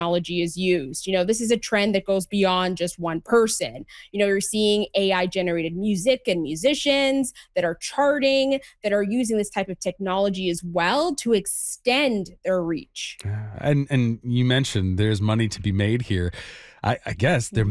technology is used. This is a trend that goes beyond just one person. You're seeing AI generated music and musicians that are charting, that are using this type of technology as well to extend their reach. And you mentioned there's money to be made here. I guess there